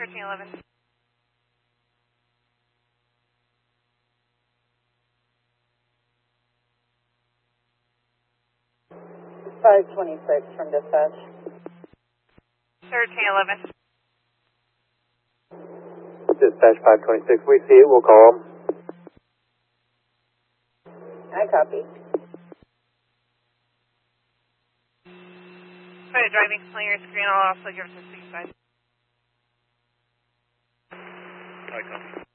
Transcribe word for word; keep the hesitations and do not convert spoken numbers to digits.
thirteen eleven. five twenty-six from dispatch. thirteen eleven. Dispatch five twenty-six, we see it, we'll call them. I copy. Try to driving display your screen, I'll also give us a speed side. I copy.